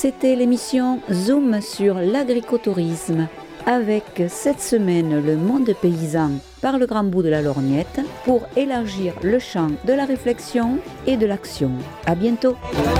C'était l'émission Zoom sur l'agricotourisme, avec cette semaine le monde paysan par le grand bout de la lorgnette pour élargir le champ de la réflexion et de l'action. À bientôt.